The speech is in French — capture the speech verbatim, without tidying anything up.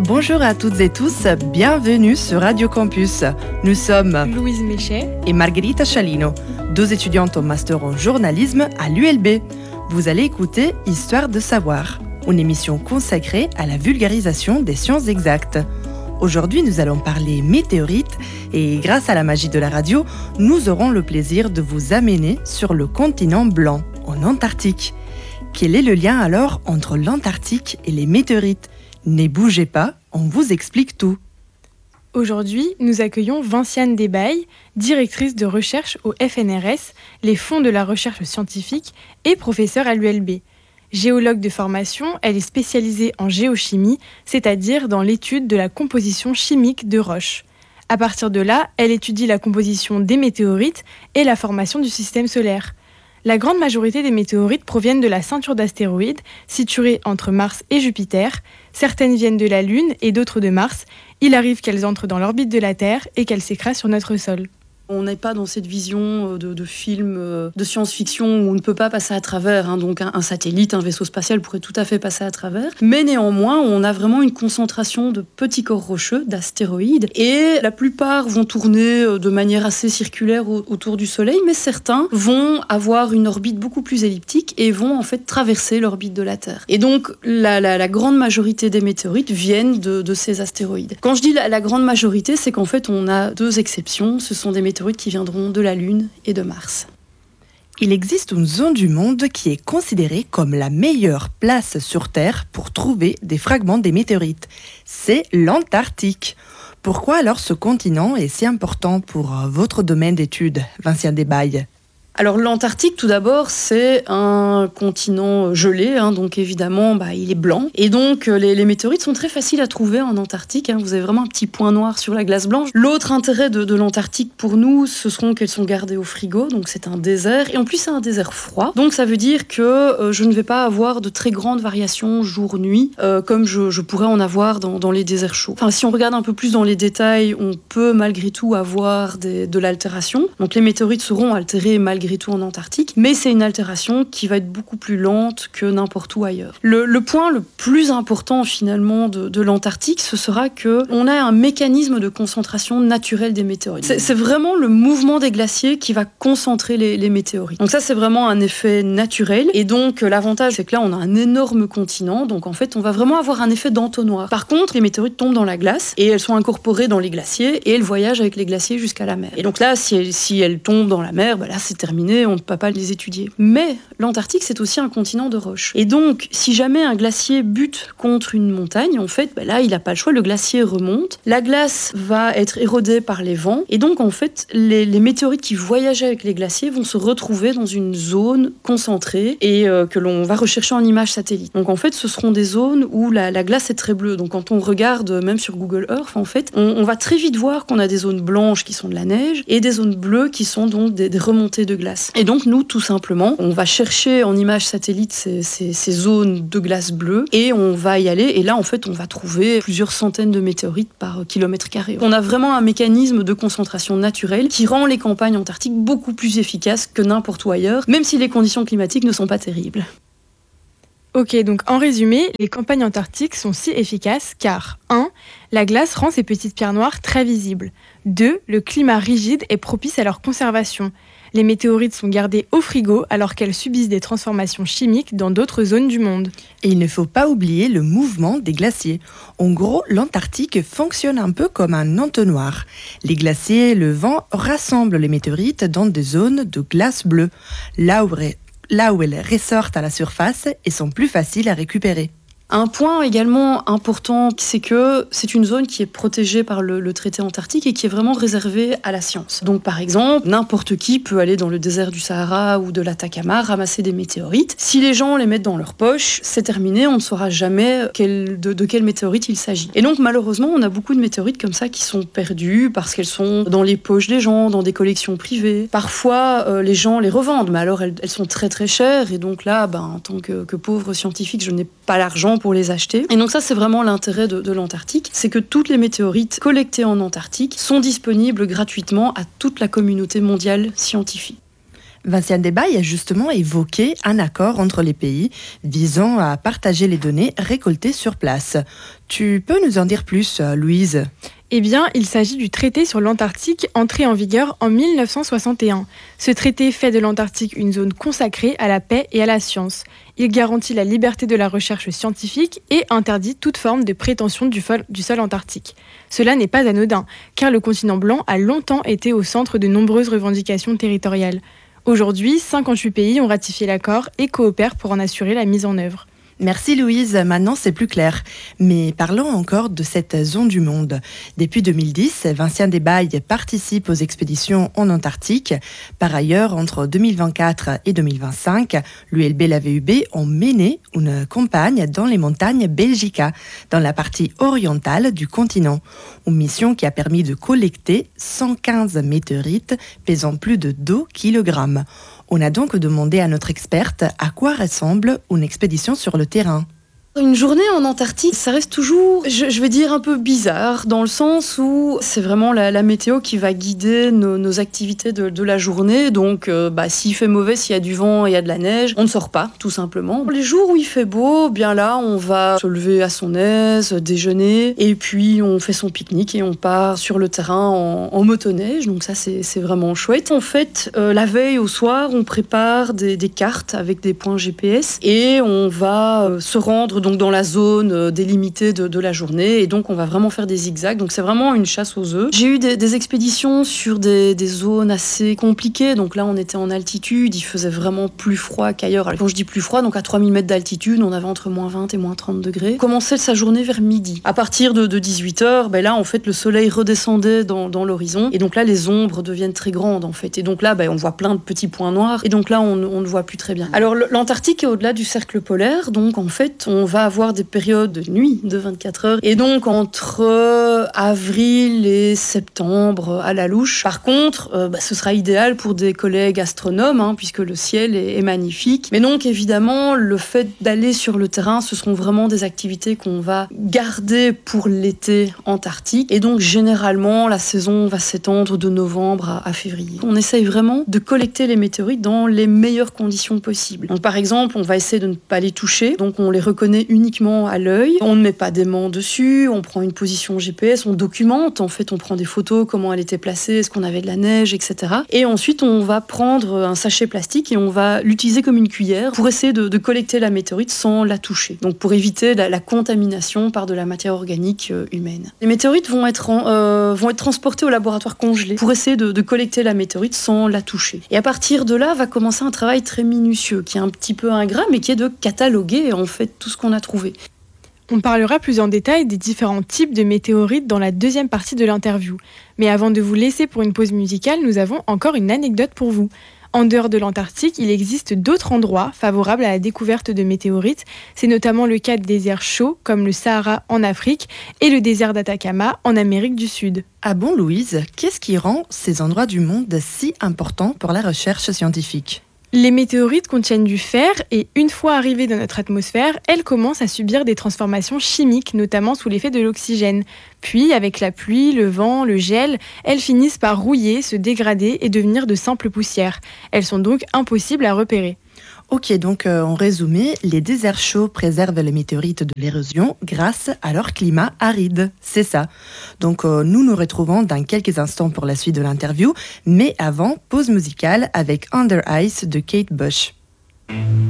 Bonjour à toutes et tous, bienvenue sur Radio Campus. Nous sommes Louise Méchet et Margherita Chalino, deux étudiantes au master en journalisme à l'U L B. Vous allez écouter Histoire de savoir, une émission consacrée à la vulgarisation des sciences exactes. Aujourd'hui, nous allons parler météorites et grâce à la magie de la radio, nous aurons le plaisir de vous amener sur le continent blanc, en Antarctique. Quel est le lien alors entre l'Antarctique et les météorites ? Ne bougez pas, on vous explique tout. Aujourd'hui, nous accueillons Vinciane Desbailles, directrice de recherche au F N R S, les fonds de la recherche scientifique, et professeure à l'U L B. Géologue de formation, elle est spécialisée en géochimie, c'est-à-dire dans l'étude de la composition chimique de roches. À partir de là, elle étudie la composition des météorites et la formation du système solaire. La grande majorité des météorites proviennent de la ceinture d'astéroïdes située entre Mars et Jupiter. Certaines viennent de la Lune et d'autres de Mars. Il arrive qu'elles entrent dans l'orbite de la Terre et qu'elles s'écrasent sur notre sol. On n'est pas dans cette vision de, de film de science-fiction où on ne peut pas passer à travers. Hein. Donc un, un satellite, un vaisseau spatial pourrait tout à fait passer à travers. Mais néanmoins, on a vraiment une concentration de petits corps rocheux, d'astéroïdes. Et la plupart vont tourner de manière assez circulaire au, autour du Soleil. Mais certains vont avoir une orbite beaucoup plus elliptique et vont en fait traverser l'orbite de la Terre. Et donc la, la, la grande majorité des météorites viennent de, de ces astéroïdes. Quand je dis la, la grande majorité, c'est qu'en fait on a deux exceptions. Ce sont des météorites qui viendront de la Lune et de Mars. Il existe une zone du monde qui est considérée comme la meilleure place sur Terre pour trouver des fragments des météorites. C'est l'Antarctique. Pourquoi alors ce continent est si important pour votre domaine d'études, Vinciane Desbailles ? Alors l'Antarctique, tout d'abord, c'est un continent gelé, hein, donc évidemment, bah, il est blanc. Et donc les, les météorites sont très faciles à trouver en Antarctique. Hein, vous avez vraiment un petit point noir sur la glace blanche. L'autre intérêt de, de l'Antarctique pour nous, ce seront qu'elles sont gardées au frigo, donc c'est un désert. Et en plus, c'est un désert froid. Donc ça veut dire que euh, je ne vais pas avoir de très grandes variations jour-nuit, euh, comme je, je pourrais en avoir dans, dans les déserts chauds. Enfin, si on regarde un peu plus dans les détails, on peut malgré tout avoir des, de l'altération. Donc les météorites seront altérées malgré tout en Antarctique, mais c'est une altération qui va être beaucoup plus lente que n'importe où ailleurs. Le, le point le plus important finalement de, de l'Antarctique, ce sera qu'on a un mécanisme de concentration naturelle des météorites. C'est, c'est vraiment le mouvement des glaciers qui va concentrer les, les météorites. Donc ça, c'est vraiment un effet naturel. Et donc l'avantage, c'est que là, on a un énorme continent. Donc en fait, on va vraiment avoir un effet d'entonnoir. Par contre, les météorites tombent dans la glace et elles sont incorporées dans les glaciers et elles voyagent avec les glaciers jusqu'à la mer. Et donc là, si elles, si elles tombent dans la mer, bah là, c'est terminé. On ne peut pas les étudier. Mais l'Antarctique, c'est aussi un continent de roches. Et donc, si jamais un glacier bute contre une montagne, en fait, ben là, il n'a pas le choix, le glacier remonte. La glace va être érodée par les vents. Et donc, en fait, les, les météorites qui voyageaient avec les glaciers vont se retrouver dans une zone concentrée et euh, que l'on va rechercher en images satellites. Donc, en fait, ce seront des zones où la, la glace est très bleue. Donc, quand on regarde, même sur Google Earth, en fait, on, on va très vite voir qu'on a des zones blanches qui sont de la neige et des zones bleues qui sont donc des, des remontées de glace. Et donc nous, tout simplement, on va chercher en images satellites ces, ces, ces zones de glace bleue et on va y aller. Et là, en fait, on va trouver plusieurs centaines de météorites par kilomètre carré. On a vraiment un mécanisme de concentration naturelle qui rend les campagnes antarctiques beaucoup plus efficaces que n'importe où ailleurs, même si les conditions climatiques ne sont pas terribles. Ok, donc en résumé, les campagnes antarctiques sont si efficaces car un. La glace rend ces petites pierres noires très visibles. deux. Le climat rigide est propice à leur conservation. Les météorites sont gardées au frigo alors qu'elles subissent des transformations chimiques dans d'autres zones du monde. Et il ne faut pas oublier le mouvement des glaciers. En gros, l'Antarctique fonctionne un peu comme un entonnoir. Les glaciers et le vent rassemblent les météorites dans des zones de glace bleue, là où, là où elles ressortent à la surface et sont plus faciles à récupérer. Un point également important, c'est que c'est une zone qui est protégée par le, le traité antarctique et qui est vraiment réservée à la science. Donc par exemple, n'importe qui peut aller dans le désert du Sahara ou de l'Atacama ramasser des météorites. Si les gens les mettent dans leur poche, c'est terminé, on ne saura jamais quel, de, de quelle météorite il s'agit. Et donc malheureusement, on a beaucoup de météorites comme ça qui sont perdues parce qu'elles sont dans les poches des gens, dans des collections privées. Parfois, euh, les gens les revendent, mais alors elles, elles sont très très chères et donc là, ben, en tant que, que pauvre scientifique, je n'ai pas l'argent pour les acheter. Et donc ça, c'est vraiment l'intérêt de, de l'Antarctique, c'est que toutes les météorites collectées en Antarctique sont disponibles gratuitement à toute la communauté mondiale scientifique. Vinciane Desbailles a justement évoqué un accord entre les pays visant à partager les données récoltées sur place. Tu peux nous en dire plus, Louise ? Eh bien, il s'agit du traité sur l'Antarctique entré en vigueur en mille neuf cent soixante et un. Ce traité fait de l'Antarctique une zone consacrée à la paix et à la science. Il garantit la liberté de la recherche scientifique et interdit toute forme de prétention du, fol- du sol antarctique. Cela n'est pas anodin, car le continent blanc a longtemps été au centre de nombreuses revendications territoriales. Aujourd'hui, cinquante-huit pays ont ratifié l'accord et coopèrent pour en assurer la mise en œuvre. Merci Louise, maintenant c'est plus clair. Mais parlons encore de cette zone du monde. Depuis deux mille dix, Vinciane Desbailles participe aux expéditions en Antarctique. Par ailleurs, entre deux mille vingt-quatre et deux mille vingt-cinq, l'U L B et la V U B ont mené une campagne dans les montagnes Belgica, dans la partie orientale du continent. Une mission qui a permis de collecter cent quinze météorites pesant plus de deux kilogrammes. On a donc demandé à notre experte à quoi ressemble une expédition sur le terrain. Une journée en Antarctique, ça reste toujours, je, je vais dire, un peu bizarre, dans le sens où c'est vraiment la, la météo qui va guider nos, nos activités de, de la journée. Donc, euh, bah, s'il fait mauvais, s'il y a du vent et il y a de la neige, on ne sort pas, tout simplement. Les jours où il fait beau, bien là, on va se lever à son aise, déjeuner, et puis on fait son pique-nique et on part sur le terrain en, en motoneige. Donc ça, c'est, c'est vraiment chouette. En fait, euh, la veille au soir, on prépare des, des cartes avec des points G P S et on va euh, se rendre donc dans la zone délimitée de, de la journée, et donc on va vraiment faire des zigzags. Donc c'est vraiment une chasse aux œufs. J'ai eu des, des expéditions sur des, des zones assez compliquées. Donc là, on était en altitude, il faisait vraiment plus froid qu'ailleurs. Alors, quand je dis plus froid, donc à trois mille mètres d'altitude, on avait entre moins vingt et moins trente degrés. On commençait sa journée vers midi. À partir de, de dix-huit heures, ben là, en fait, le soleil redescendait dans, dans l'horizon, et donc là, les ombres deviennent très grandes, en fait. Et donc là, ben, on voit plein de petits points noirs, et donc là, on, on ne voit plus très bien. Alors, l'Antarctique est au-delà du cercle polaire, donc en fait, on va avoir des périodes de nuit de vingt-quatre heures, et donc entre avril et septembre à la louche. Par contre, euh, bah, ce sera idéal pour des collègues astronomes, hein, puisque le ciel est, est magnifique. Mais donc évidemment, le fait d'aller sur le terrain, ce seront vraiment des activités qu'on va garder pour l'été antarctique, et donc généralement la saison va s'étendre de novembre à, à février. On essaye vraiment de collecter les météorites dans les meilleures conditions possibles. Donc par exemple, on va essayer de ne pas les toucher, donc on les reconnaît uniquement à l'œil. On ne met pas d'aimant dessus, on prend une position G P S, on documente, en fait on prend des photos, comment elle était placée, est-ce qu'on avait de la neige, et cetera. Et ensuite on va prendre un sachet plastique et on va l'utiliser comme une cuillère pour essayer de, de collecter la météorite sans la toucher. Donc pour éviter la, la contamination par de la matière organique euh, humaine. Les météorites vont être, en, euh, vont être transportées au laboratoire congelé pour essayer de, de collecter la météorite sans la toucher. Et à partir de là va commencer un travail très minutieux, qui est un petit peu ingrat, mais qui est de cataloguer en fait tout ce qu'on a trouvé. On parlera plus en détail des différents types de météorites dans la deuxième partie de l'interview. Mais avant de vous laisser pour une pause musicale, nous avons encore une anecdote pour vous. En dehors de l'Antarctique, il existe d'autres endroits favorables à la découverte de météorites. C'est notamment le cas de déserts chauds, comme le Sahara en Afrique et le désert d'Atacama en Amérique du Sud. Ah bon, Louise, qu'est-ce qui rend ces endroits du monde si importants pour la recherche scientifique ? Les météorites contiennent du fer et une fois arrivées dans notre atmosphère, elles commencent à subir des transformations chimiques, notamment sous l'effet de l'oxygène. Puis, avec la pluie, le vent, le gel, elles finissent par rouiller, se dégrader et devenir de simples poussières. Elles sont donc impossibles à repérer. Ok, donc euh, en résumé, les déserts chauds préservent les météorites de l'érosion grâce à leur climat aride. C'est ça. Donc euh, nous nous retrouvons dans quelques instants pour la suite de l'interview, mais avant, pause musicale avec Under Ice de Kate Bush.